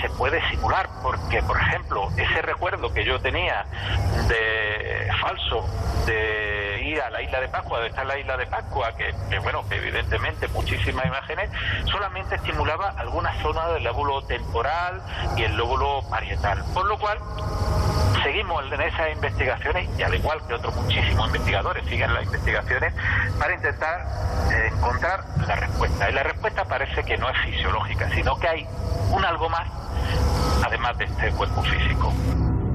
se puede simular, porque, por ejemplo, ese recuerdo que yo tenía de falso de ir a la isla de Pascua, de estar en la isla de Pascua, que evidentemente muchísimas imágenes, solamente estimulaba alguna zona del lóbulo temporal y el lóbulo parietal, por lo cual seguimos en esas investigaciones, y al igual que otros muchísimos investigadores siguen las investigaciones para intentar encontrar la respuesta. Y la respuesta parece que no es fisiológica, sino que hay un algo más, además de este cuerpo físico.